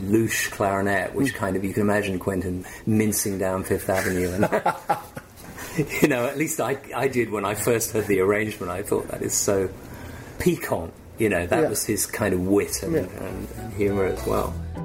louche clarinet, which kind of, you can imagine Quentin mincing down Fifth Avenue. And, at least I did when I first heard the arrangement. I thought, that is so piquant. That was his kind of wit and humour as well.